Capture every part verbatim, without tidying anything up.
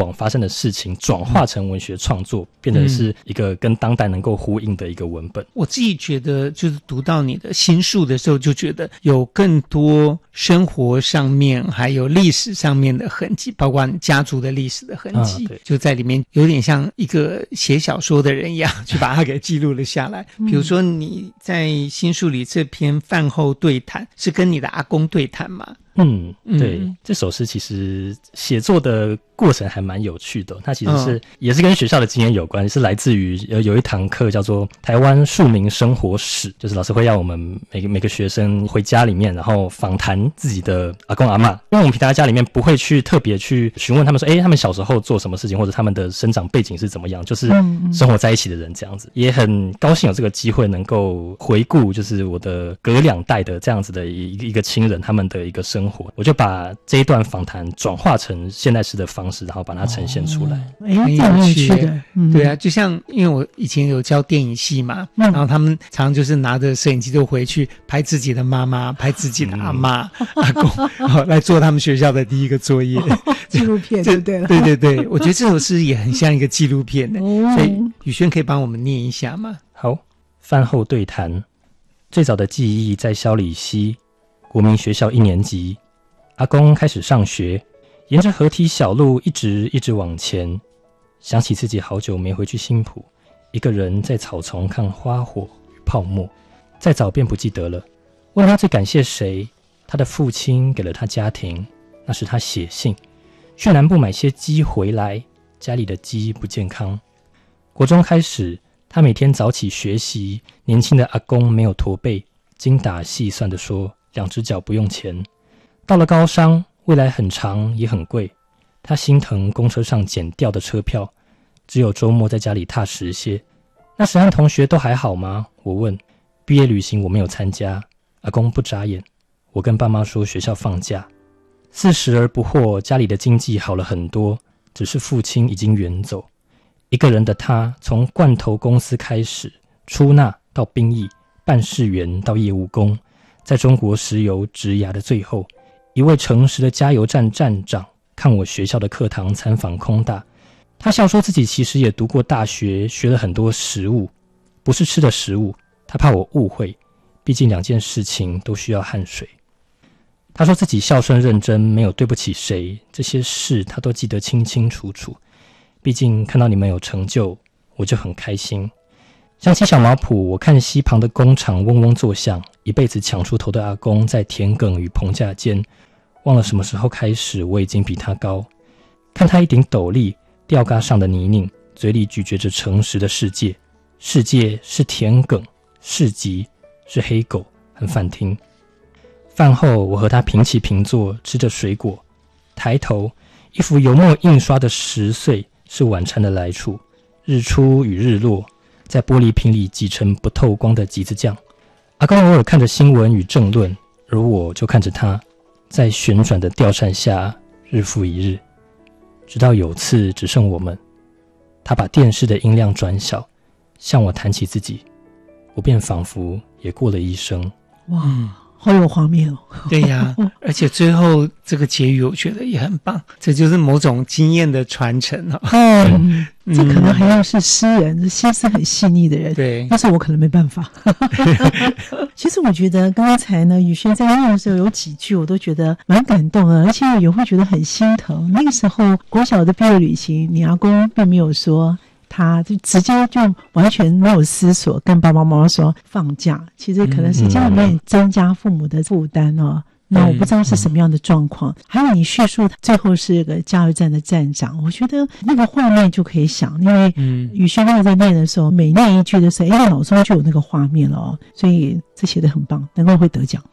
种发生的事情转化成文学创作，变成是一个跟当代能够呼应的一个文本。 我自己觉得就是读到你的新书的时候，就觉得有更多生活上面还有历史上面的痕迹，包括你家族的历史的痕迹、啊、就在里面有点像一个写小说的人一样去把它给记录了下来。比如说你在新书里这篇饭后对谈是跟你的阿公对谈吗？ 嗯，对、嗯，这首诗其实写作的过程还蛮有趣的，它其实是、嗯、也是跟学校的经验有关，是来自于有有一堂课叫做台湾庶民生活史，就是老师会要我们每个每个学生回家里面，然后访谈自己的阿公阿嬷，因为我们平常在家里面不会去特别去询问他们说，诶，他们小时候做什么事情，或者他们的生长背景是怎么样，就是生活在一起的人这样子，也很高兴有这个机会能够回顾，就是我的隔两代的这样子的一一个亲人他们的一个生活，我就把这一段访谈转化成现代诗的方式，然后把它呈现出来。 哎、哦，很有趣的、嗯。 对啊，就像因为我以前有教电影系嘛、嗯、然后他们常常就是拿着摄影机就回去拍自己的妈妈，拍自己的阿嬷、嗯、阿公、哦、来做他们学校的第一个作业、哦、 纪录片就对了。 对对对，我觉得这首诗也很像一个纪录片的、哦、所以宇轩可以帮我们念一下吗？ 好，饭后对谈。最早的记忆在萧里溪国民学校一年级，阿公开始上学，沿着河堤小路一直一直往前，想起自己好久没回去新埔，一个人在草丛看花火与泡沫，再早便不记得了。问他最感谢谁，他的父亲给了他家庭，那时他写信去南部买些鸡回来，家里的鸡不健康。国中开始，他每天早起学习，年轻的阿公没有驼背，精打细算地说两只脚不用钱。到了高商，未来很长也很贵，他心疼公车上减掉的车票，只有周末在家里踏实些。那时和同学都还好吗？我问。毕业旅行我没有参加，阿公不眨眼。我跟爸妈说学校放假。四十而不惑，家里的经济好了很多，只是父亲已经远走。一个人的他，从罐头公司开始，出纳到兵役，办事员到业务工，在中国石油职涯的最后，一位诚实的加油站站长看我学校的课堂参访空大，他笑说自己其实也读过大学，学了很多食物，不是吃的食物，他怕我误会，毕竟两件事情都需要汗水。他说自己孝顺认真，没有对不起谁，这些事他都记得清清楚楚，毕竟看到你们有成就，我就很开心。想起小毛圃，我看溪旁的工厂嗡嗡作响，一辈子抢出头的阿公在田埂与棚架间，忘了什么时候开始我已经比他高。看他一顶斗笠，吊嘎上的泥泞，嘴里咀嚼着诚实的世界。世界是田埂，市集是黑狗和饭厅。饭后我和他平起平坐，吃着水果，抬头，一幅油墨印刷的十岁是晚餐的来处，日出与日落在玻璃瓶里挤成不透光的橘子酱。阿公偶尔看着新闻与政论，而我就看着他在旋转的吊扇下日复一日，直到有次只剩我们，他把电视的音量转小，向我谈起自己，我便仿佛也过了一生。 哇，好有画面哦。 对呀、啊、而且最后这个结语我觉得也很棒，这就是某种经验的传承哦。 嗯，这可能还要是诗人，心思很细腻的人。 对， 但是我可能没办法。其实我觉得刚才呢，宇轩在念的时候有几句我都觉得蛮感动的，而且也会觉得很心疼。那个时候国小的毕业旅行，你阿公并没有说，他就直接就完全没有思索跟爸爸妈妈说放假，其实可能是家里面增加父母的负担哦。那我不知道是什么样的状况、嗯、还有你叙述最后是一个加油站的站长，我觉得那个画面就可以想，因为宇轩在念的时候每念一句的时候，哎，脑中就有那个画面了哦，所以这写得很棒，难怪会得奖。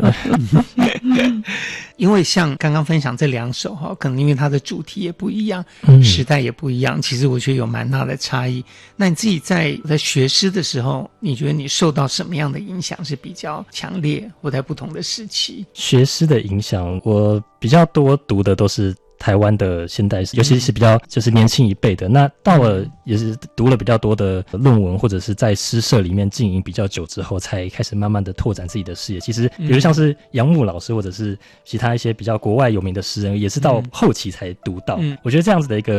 因为像刚刚分享这两首哈，可能因为它的主题也不一样、嗯、时代也不一样，其实我觉得有蛮大的差异。那你自己在在学诗的时候，你觉得你受到什么样的影响是比较强烈，或在不同的时期？ 学诗的影响，我比较多读的都是台湾的现代诗，尤其是比较就是年轻一辈的。那到了也是读了比较多的论文，或者是在诗社里面经营比较久之后，才开始慢慢的拓展自己的视野。其实比如像是杨牧老师，或者是其他一些比较国外有名的诗人，也是到后期才读到。我觉得这样子的一个